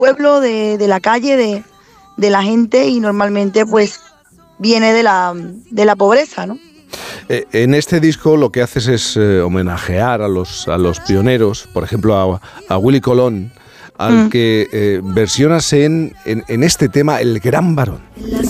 pueblo, de la calle, de la gente, y normalmente pues viene de la pobreza, ¿no? En este disco lo que haces es homenajear a los pioneros, por ejemplo a Willy Colón, al que versionas en este tema El Gran Varón. En las